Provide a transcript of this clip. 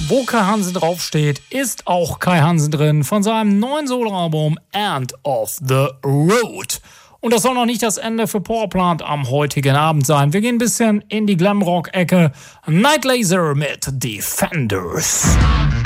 Wo Kai Hansen draufsteht, ist auch Kai Hansen drin von seinem neuen Soloalbum End of the Road. Und das soll noch nicht das Ende für Powerplant am heutigen Abend sein. Wir gehen ein bisschen in die Glamrock-Ecke. Night Laser mit Defenders.